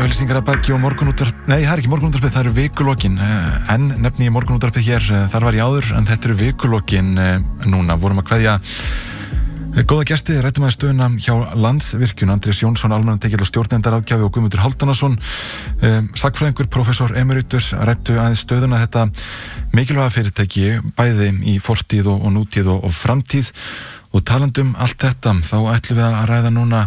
auglýsingar að baki og morgunútvarp, nei það ekki morgunútvarpið, það eru vikulokin, en nefni ég morgunútvarpið hér, þar var ég áður, en þetta eru vikulokin núna, vorum að kveðja góða gesti, rættum að stöðuna hjá Landsvirkjun, Andrés Jónsson, almannatekil og stjórnendaráðgjafi og Guðmundur Hálfdanarson, sagfræðingur, professor emeritus, rættu aðeins stöðuna þetta mikilvæga fyrirtæki, bæði í fortíð og nútíð og framtíð, og talandum allt þetta, þá ætlum við að ræða núna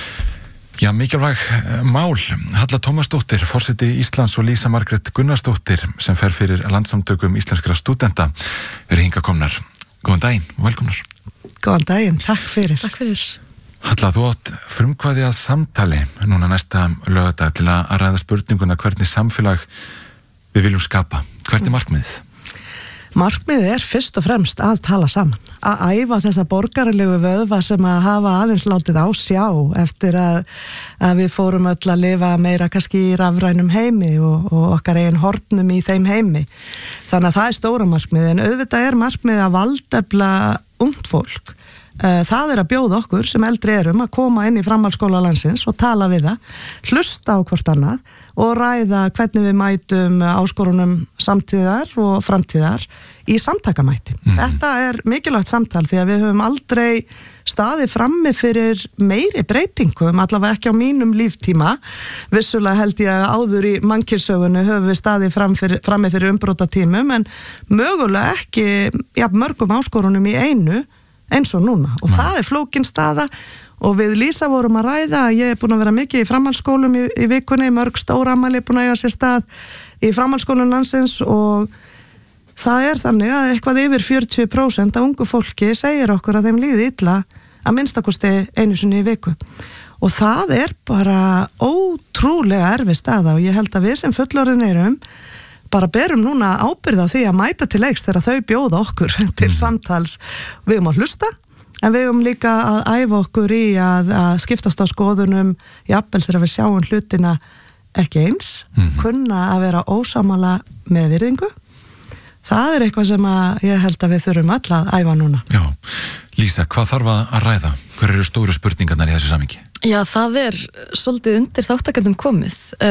mikilvæg mál. Halla Tómasdóttir, forseti Íslands og Lísa Margrét Gunnarsdóttir sem fer fyrir Landssamtökum íslenskra stúdenta eru hingað komnar. Góðan daginn og velkomnar. Góðan daginn, takk fyrir. Takk fyrir. Halla, þú átt frumkvæði að samtali núna næsta laugardag til að ræða spurninguna hvernig samfélag við viljum skapa. Hvernig markmiðið? Markmiðið fyrst og fremst að tala saman, að æfa þessa borgaralegu vöðva sem að hafa aðeins látið á sjá eftir að við fórum öll að lifa meira kannski í rafrænum heimi og okkar eigin hornum í þeim heimi. Þannig að það stóra markmiðið, en auðvitað markmiðið að valdefla ungt fólk. Það að bjóða okkur sem eldri erum að koma inn í framhaldsskóla landsins og tala við það, hlusta á hvort annað og ræða hvernig við mætum áskorunum samtíðar og framtíðar í samtakamætti. Þetta mikilvægt samtal því að við höfum aldrei staðið frammi fyrir meiri breytingum, allavega ekki á mínum líftíma. Vissulega held ég að áður í mannkynssögunni höfum við staðið frammi fyrir umbrotatímum, en mögulega ekki mörgum áskorunum í einu eins og núna. Og það flókin staða og við Lísa vorum að ræða, ég búin að vera mikið í framhaldsskólum í vikunni, mörg stóra afmæli búin að eiga sér stað í framhaldsskólum landsins og það þannig að eitthvað yfir 40% af ungu fólki segir okkur að þeim líði illa að minnstakosti einu sinni í viku. Og það bara ótrúlega erfið staða og ég held að við sem fullorðin erum bara berum núna ábyrgð á því að mæta til leiks þegar þau bjóða okkur til samtals. Við að hlusta, en við líka að æfa okkur í að skiptast á skoðunum, jafnvel þegar við sjáum hlutina ekki eins, kunna að vera ósammála með virðingu. Það eitthvað sem ég held að við þurfum öll að æfa núna. Já, Lísa, hvað þarf að ræða? Hver eru stóru spurningarnar í þessu samhengi? Já, það svolítið undir þáttakendum komið.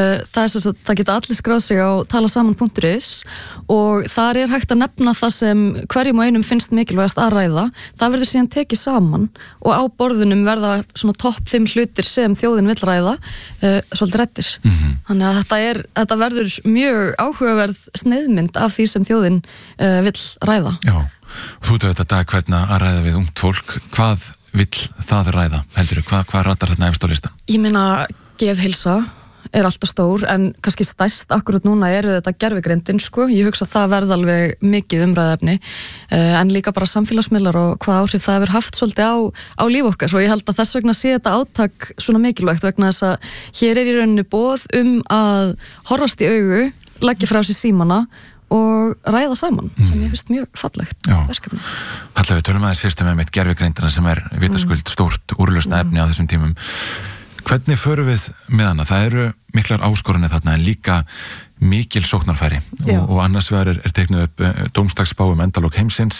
Það geta allir skráð sig á talasaman.is og þar hægt að nefna það sem hverjum og einum finnst mikilvægast að ræða. Það verður síðan tekið saman og á borðunum verða svona topp 5 hlutir sem þjóðin vill ræða, svolítið rættir. Þannig að þetta verður mjög áhugaverð sneiðmynd af því sem þjóðin vill ræða. Já, þú þetta dag hvernig að ræða við ungt fólk. Hvað vill það ræða, heldur þú? Hvað ratar þarna efst á listan? Ég meina, geðheilsa alltaf stór, en kannski stærst akkurat núna þetta gervigreindin, Ég hugsa að það verða alveg mikið umræðefni, en líka bara samfélagsmiðlar og hvað áhrif það hefur haft svolítið á líf okkar, og ég held að þess vegna sé þetta átak svona mikilvægt, vegna þess að hér í rauninni boð að horfast í augu, leggja frá sér símana og ræða saman, sem ég finnst mjög fallegt verkefni. Halla, við tölum aðeins fyrst með gervigreindina sem vitaskuld stórt úrlausna efni á þessum tímum. Hvernig förum við með hana? Það eru miklar áskorunni þarna, en líka mikil sóknarfæri og annars vegar teiknuð upp dómsdagsspá endalok heimsins,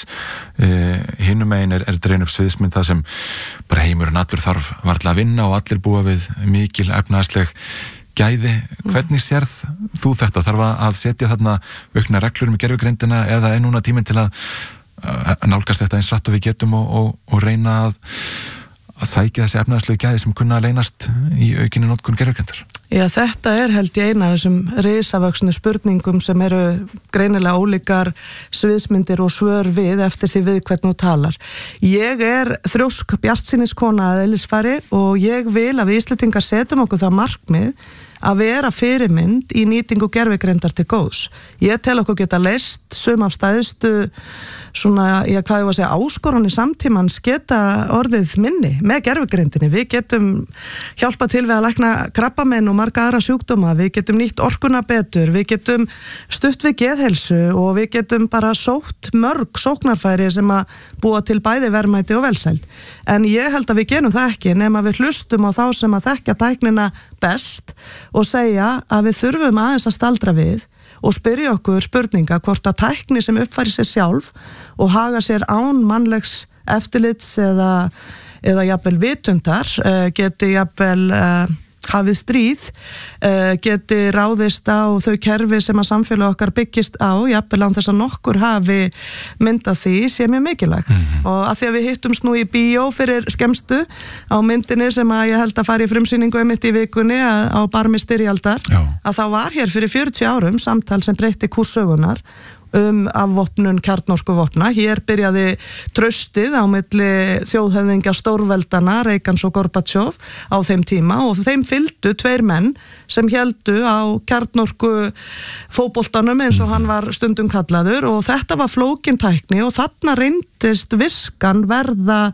hinum megin dregin upp sviðsmynd það sem bara heimurinn allur þarf varla að vinna og allir búa við mikil efnahagsleg gæði. Hvernig sérð þú þetta? Þarf að setja þarna aukna reglur með gervigreindina eða núna tíminn til að nálgast þetta eins rætt og við getum og reyna að sækja þessi efnahagslegu gæði sem kunna að leynast í aukinni notkun gervigreindar? Já, þetta held ég eina af þessum risavöxnu spurningum sem eru greinilega ólíkar sviðsmyndir og svör við eftir því við hvernig þú talar. Ég þrjósk bjartsýniskona að eðlisfari og ég vil að við Íslendingar setjum okkur það markmið að vera fyrirmynd í nýtingu gervigreindar til góðs. Ég tel okkur geta leyst sum af stæðstu áskorunni samtímans geta orðið minni með gervigreindinni. Við getum hjálpað til við að lækna krabbamein og marga aðra sjúkdóma, við getum nýtt orkuna betur, við getum stutt við geðheilsu og við getum bara sótt mörg sóknarfæri sem að búa til bæði verðmæti og velsæld. En ég held að við gerum það ekki nema við hlustum á þá sem að þekkja tæknina best og segja að við þurfum aðeins að staldra við og spyrja okkur spurninga hvort að tækni sem uppfæri sér sjálf og haga sér án mannlegs eftirlits eða jafnvel vitundar geti jafnvel hafið stríð geti ráðist á þau kerfi sem að samfélag okkar byggist á, jafnvel án þess að nokkur hafi myndað því sé mjög mikilvægt. Og að því að við hittumst nú í bíó fyrir skemmstu á myndinni sem að ég held að fara í frumsýningu mitt í vikunni á barmi styrjaldar, að þá var hér fyrir 40 árum samtal sem breytti kúrsögunar afvopnun kjarnorkuvopna. Hér byrjaði traustið á milli þjóðhöfðingja stórveldana, Reagans og Gorbachev á þeim tíma og þeim fylgdu 2 menn sem héldu á kjarnorku fótboltanum eins og hann var stundum kallaður og þetta var flókin tækni og þarna reyndist viskan verða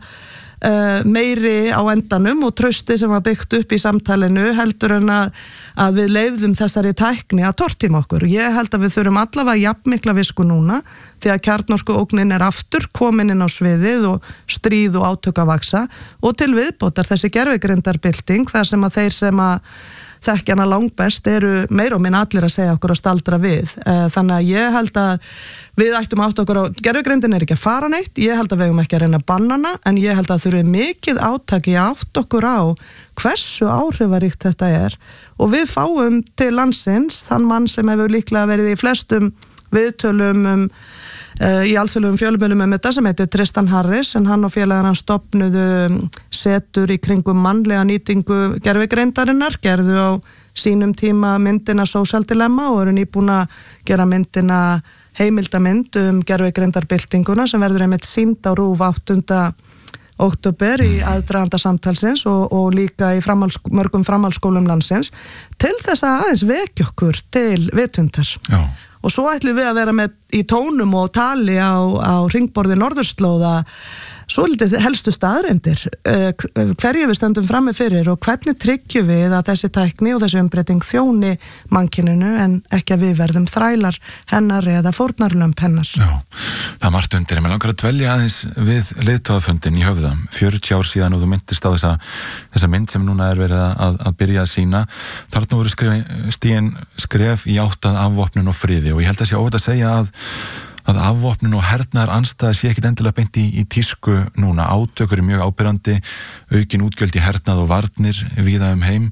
meiri á endanum og trausti sem var byggt upp í samtalinu heldur en að við leyfðum þessari tækni að tortíma okkur. Ég held að við þurfum allavega jafnmikla visku núna því að kjarnorku ógnin aftur komin inn á sviðið og stríð og átök að vaksa og til viðbótar þessi gervigreindarbylting þar sem að þeir sem að þekkjana langbest eru meira og minn allir að segja okkur að staldra við. Þannig að ég held að við ættum átt okkur á, gervigreindin ekki að fara neitt, ég held að við eigum ekki að reyna að banna hana, en ég held að þurfum mikið átaki átt okkur á hversu áhrifaríkt þetta og við fáum til landsins þann mann sem hefur líklega verið í flestum viðtölum í alþjóðlegum fjölmiðlum þetta sem heitir Tristan Harris en hann og félagar hann stofnuðu setur í kringum mannlega nýtingu gervigreindarinnar, gerðu á sínum tíma myndina Social Dilemma og eru nýbúin að gera myndina heimildamynd gervigreindarbyltinguna sem verður einmitt sýnd á RÚV 8. október í aðdraganda samtalsins og líka í mörgum framhaldsskólum landsins til þess að aðeins vekja okkur til vitundar. Já. Og svo ætlum við að vera með í tónum og tali á hringborði norðurslóða svolítið helstu staðreyndir hverju við stöndum frammi fyrir og hvernig tryggjum við að þessi tækni og þessi umbreyting þjóni mannkyninu en ekki að við verðum þrælar hennar eða fórnarlömb hennar. Já, það er margt undir. Ég langar að dvelja aðeins við leiðtogafundin í Höfða 40 ár síðan og þú myndist á þessa mynd sem núna verið að byrja að sína. Þarna voru stigin skref í átt að afvopnun og friði og ég held að sé óvægt að segja að afvopnun og hernaðar andstæða sé ekkit endilega beint í tísku núna. Átökur er mjög ábyrrandi, aukin útgjöld í hernað og varnir víða heim.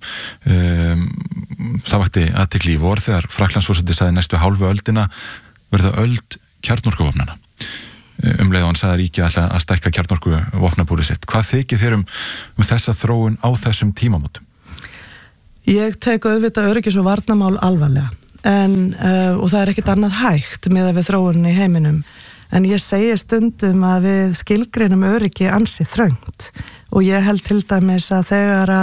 Það vakti athygli í vor þegar Frakklandsforseti sagði næstu hálfu öldina verða öld kjarnorkuvopnana. Leið og hann sagði að ríkið ætla að stækka kjarnorkuvopnabúrið sitt. Hvað þykir þér þessa þróun á þessum tímamótum? Ég tek auðvitað öryggis- og varnarmál alvarlega. Og það ekkert annað hægt með að við þróunin í heiminum en ég segi stundum að við skilgreinum öryggi ansi þröngt og ég held til dæmis að þegar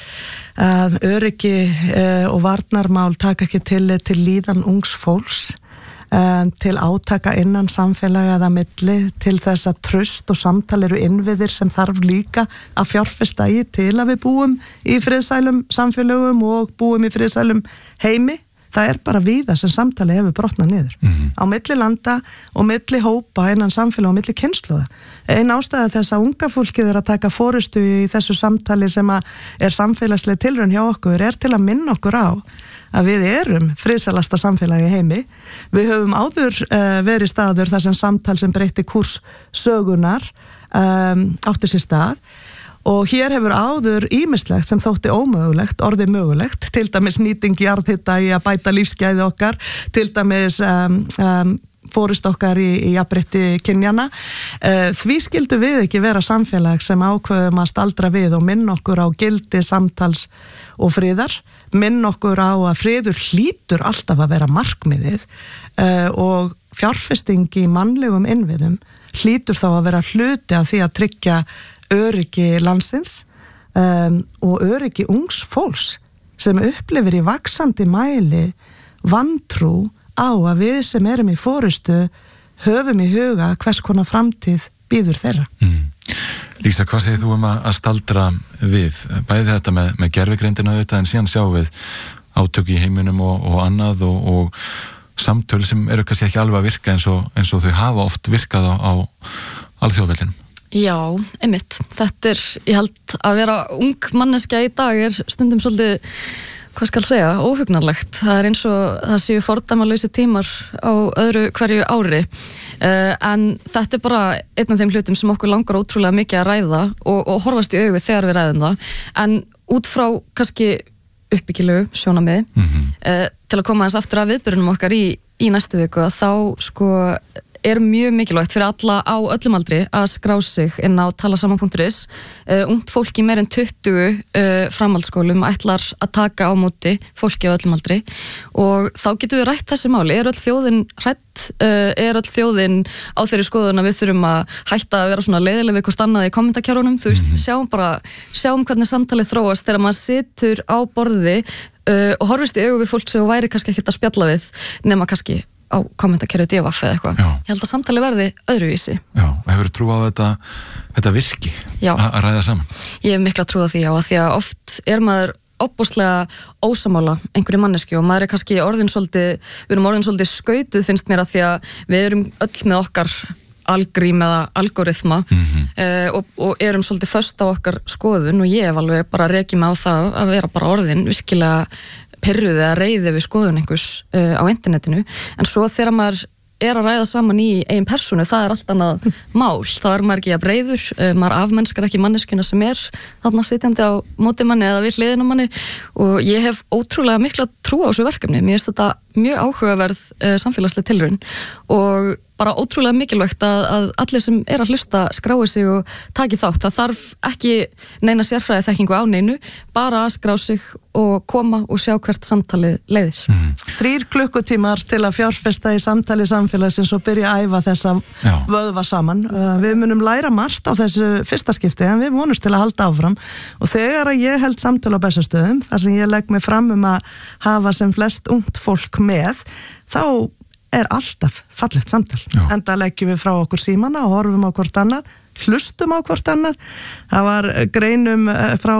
að öryggi og varnarmál taka ekki til líðan ungs fólks til átaka innan samfélaga eða milli til þess að traust og samtal eru innviðir sem þarf líka að fjárfesta í til að við búum í friðsælum samfélögum og búum í friðsælum heimi. Það bara víða sem samtali hefur brotnað niður. Á milli landa og milli hópa innan samfélag og milli kynslóða. Ein ástæða þess að unga fólkið að taka forystu í þessu samtali sem samfélagsleg tilraun hjá okkur til að minna okkur á að við erum friðsælasta samfélagi heimi. Við höfum áður verið staður þar sem samtal sem breytti kúrs sögunar átti sér stað. Og hér hefur áður ýmislegt sem þótti ómögulegt, orðið mögulegt, til dæmis nýting jarðhita í að bæta lífsgæði okkar, til dæmis fórust okkar í jafnrétti kynjana. Því skildu við ekki vera samfélag sem ákveðum að staldra við og minna okkur á gildi samtals og friðar, minna okkur á að friður hlýtur alltaf að vera markmiðið og fjárfesting í mannlegum innviðum hlýtur þá að vera hluti af því að tryggja öryggi landsins og öryggi ungs fólks sem upplifir í vaxandi mæli vantrú á að við sem erum í forystu höfum í huga hvers konar framtíð býður þeirra. Lísa, hvað segir þú að staldra við? Bæði þetta með gervigreindina auðvitað en síðan sjáum við átök í heiminum og annað og samtöl sem eru kannski ekki alveg að virka eins og þau hafa oft virkað á alþjóðvellinum. Já, einmitt. Þetta ég held að vera ung manneskja í dag stundum svolítið, hvað skal segja, óhugnarlegt. Það eins og það séu fordæmalausi tímar á öðru hverju ári. En þetta bara einn af þeim hlutum sem okkur langar ótrúlega mikið að ræða og horfast í augu þegar við ræðum það. En út frá kannski uppbyggilegu sjónarmiði. Til að koma þess aftur að viðburðunum okkar í næstu viku að þá sko er mjög mikilvægt fyrir alla á öllum aldri að skrá sig inn á talasaman.is. Ungt fólk í meir en 20 framhaldsskólum ætlar að taka á móti fólki á öllum aldri og þá getum við rætt þessi máli. Er öll þjóðin hrædd? Er öll þjóðin á þeirri skoðun að við þurfum að hætta að vera svona leiðileg við hvort annað í kommentarkerfunum? Þú veist, sjáum hvernig samtalið þróast þegar maður situr á borði og horfist í augu við fólk sem væri kannski ekkert að spjalla við nema kannski á kommentarkerfið DVF eða eitthvað. Ég held að samtali verði öðruvísi. Já, hefur trú á þetta virki að ræða saman? Ég hef mikla trú á því, já, að því að oft er maður opbúslega ósamála einhverju mannesku og maður er kannski við erum orðin svolítið skautuð finnst mér að því að við erum öll með okkar algrím eða algoritma og erum svolítið föst á okkar skoðun og ég hef alveg bara rekið mig á það að vera bara orðin virkilega pirruð eða reiði við skoðun einhvers á internetinu, en svo þegar maður er að ræða saman í eigin persónu, það er allt annað mál, þá er maður ekki að breiður, maður afmennskar ekki manneskuna sem er þarna sitjandi á móti manni eða við hliðin á manni og ég hef ótrúlega mikla trú á þessu verkefni, mér finnst þetta mjög áhugaverð samfélagsleg tilraun og bara ótrúlega mikilvægt að allir sem er að hlusta skrái sig og taki þátt. Það þarf ekki neina sérfræði þekkingu á neinu, bara að skrá sig og koma og sjá hvert samtalið leiðir. 3 klukkutímar til að fjárfesta í samtali samfélagsins og byrja að æfa þessa vöðva saman. Við munum læra margt á þessu fyrsta skipti en við vonumst til að halda áfram og þegar að ég held samtal á Bessastöðum, þar sem ég legg mig fram að hafa sem flest ungt fólk með, þá er alltaf fallegt samtal. Enda leggjum við frá okkur símana og horfum á hvort annað, hlustum á hvort annað. Það var greinum frá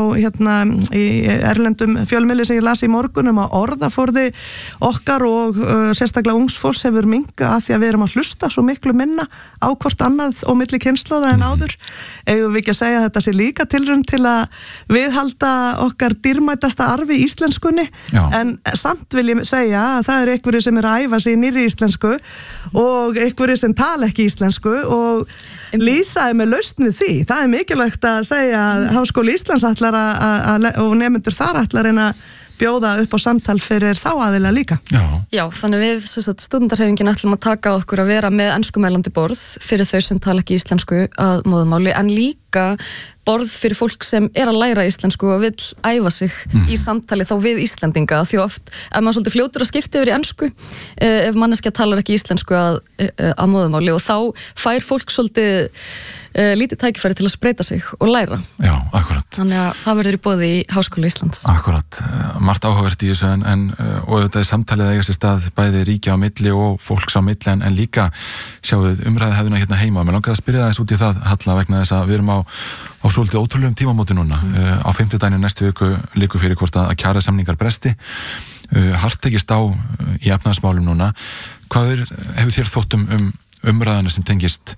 í erlendum fjölmiðli sem ég las í morgunum að orðaforði okkar og sérstaklega ungsfólks hefur minkað að því að við erum að hlusta svo miklu minna á hvort annað og milli kynslóða en áður. Eigum við ekki að segja að þetta sé líka tilraun til að viðhalda okkar dýrmætasta arfi íslenskunni, en samt vil ég segja að það eru einhverjir sem eru að æfa sig í nýrri íslensku og einhverjir sem tala ekki íslensku og lýsaði með lausn við því. Það er mikilvægt að segja að Háskóli Íslands ætlar og nemendur þar ætlar að bjóða upp á samtal fyrir þá aðila líka. Já, þannig við stúdentarhreyfingin ætlum að taka okkur að vera með enskumælandi borð fyrir þau sem tala ekki íslensku að móðumáli, en líka borð fyrir fólk sem er að læra íslensku og vill æfa sig í samtali þá við Íslendinga, því oft er maður svolítið fljótur að skipta yfir í ensku ef manneskja talar ekki íslensku að móðumáli og þá fær fólk svolítið lítið tækifæri til að spreita sig og læra. Já, akkurat. Þannig að það verður í boði í Háskóla Íslands. Akkurat. Margt áhugavert í þessu og þetta er samtalið að eiga sér stað bæði ríkja á milli og fólks á milli en líka sjáuð umræðihefðuna hérna heima. Mér langaði að spyrja það eins út í það, Halla, vegna þess að við erum á svolítið ótrúlegum tímamóti núna. Á 5. næstu viku liggur fyrir hvort að kjarasamningar bresti. Hart tekist á í efnahagsmálum núna. Hvað hefur þér þótt umræðana sem tengist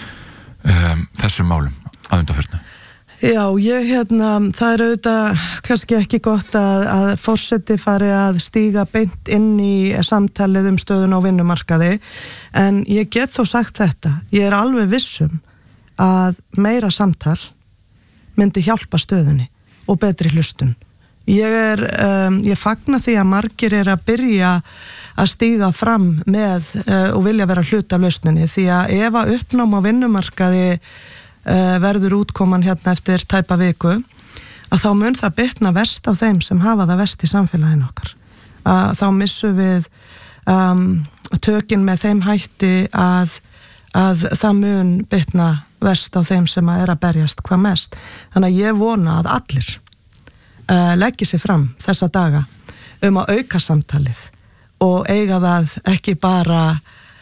þessum málum að undanförnu? Já, það er auðvitað kannski ekki gott að forseti fari að stíga beint inn í samtalið stöðun á vinnumarkaði, en ég get þó sagt þetta, ég er alveg vissum að meira samtal myndi hjálpa stöðunni og betri hlustun. Ég fagna því að margir er að byrja að stíga fram með og vilja vera hluti af lausninni, því að ef að uppnám á vinnumarkaði verður útkoman hérna eftir tæpa viku, að þá mun það bitna verst á þeim sem hafa það verst í samfélaginu okkar. Þá missum við tökin með þeim hætti að það mun bitna verst á þeim sem er að berjast hvað mest. Þannig að ég vona að allir leggi sig fram þessa daga að auka samtalið og eiga það ekki bara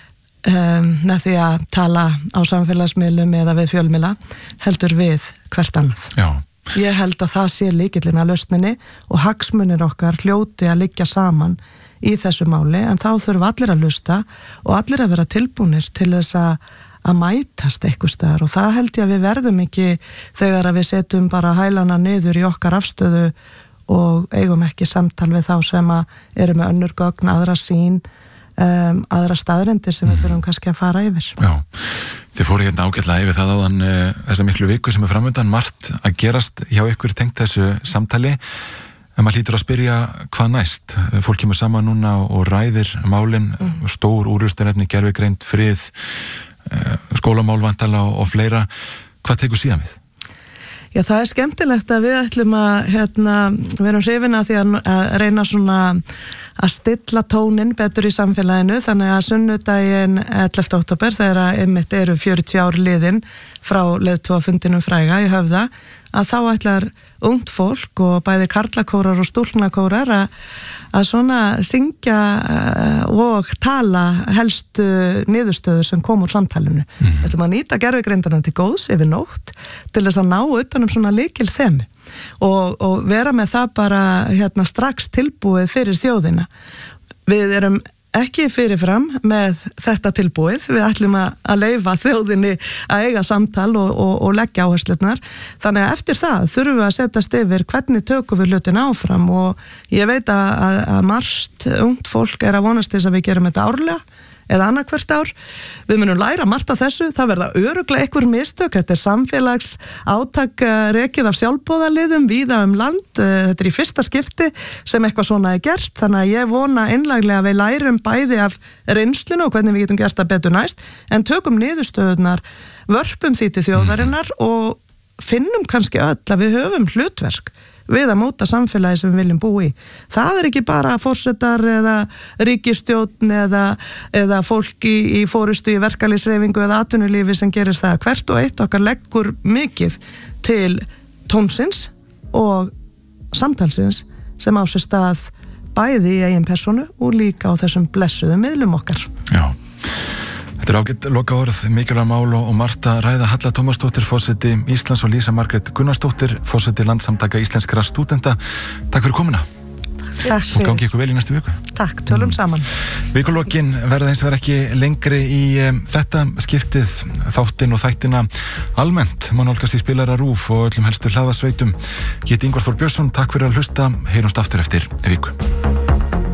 með því að tala á samfélagsmiðlum eða við fjölmiðla, heldur við hvert annað. Já. Ég held að það sé lykillinn að lausninni og hagsmunir okkar hljóti að liggja saman í þessu máli, en þá þurfum allir að hlusta og allir að vera tilbúnir til þess að mætast eitthvað staðar, og það held ég að við verðum ekki þegar að við setjum bara hælana niður í okkar afstöðu og eigum ekki samtal við þá sem eru með önnur gögn, aðra sýn, aðra staðreyndir sem við þurfum kannski að fara yfir. Já, þið fóru hérna ágætlega yfir það áðan þessa miklu viku sem framöndan, margt að gerast hjá ykkur tengt þessu samtali, En maður hlýtur að spyrja hvað næst. Fólk kemur saman núna og ræðir málin, stór úrlausnarefni, gervigreind, frið, skólamál vantala og fleira. Hvað tekur síðan við? Já, það skemmtilegt að við ætlum að við erum hrifin að því að reyna svona að stilla tónin betur í samfélaginu, þannig að sunnudaginn 11. október þegar einmitt eru 40 ár liðin frá leiðtogafundinum fræga í Höfða, að þá ætlar ungt fólk og bæði karlakórar og stúlknakórar að svona syngja og tala helstu niðurstöður sem kom úr samtalinu. Við ætlum að nýta gervigreindina til góðs yfir nótt til þess að ná utanum svona lykil þemu og vera með það bara strax tilbúið fyrir þjóðina. Við erum ekki fyrirfram með þetta tilbúið, við ætlum að leyfa þjóðinni að eiga samtal og leggja áherslunar, þannig að eftir það þurfum við að setjast yfir hvernig tökum við hlutin áfram og ég veit að margt ungt fólk er að vonast þess að við gerum þetta árlega eða annað hvert ár. Við munum læra margt af þessu, það verða örugglega einhver mistök, þetta samfélags átak rekið af sjálfboðaliðum víða land, þetta í fyrsta skipti sem eitthvað svona gert, þannig að ég vona einlæglega að við lærum bæði af reynslunu og hvernig við getum gert það betur næst, en tökum niðurstöðunar, vörpum því til þjóðarinnar og finnum kannski öll að við höfum hlutverk við að móta samfélagi sem við viljum búa í. Það ekki bara forsetar eða ríkisstjórn eða fólk í fórustu í verkalýðshreyfingu eða atvinnulífi sem gerir það. Hvert og eitt okkar leggur mikið til tónsins og samtalsins sem á sér stað bæði í eigin persónu og líka á þessum blessuðum miðlum okkar. Já. Þetta ágætt loka orð, mikilvæg mál og Marta Ræða Halla Tómasdóttir, forseti Íslands og Lísa Margrét Gunnarsdóttir, forseti Landssamtaka íslenskra stúdenta. Takk fyrir komuna. Takk. Og gangi ykkur vel í næstu viku. Takk, tölum saman. Vikulokin verða eins og ekki lengri í þetta skiptið, þáttinn og þættina almennt. Má nálgast í Spilara RÚV og öllum helstu hlaðasveitum. Ég heiti Ingvar Þór Björnsson, takk fyrir að hlusta. Heyrumst aftur eftir viku.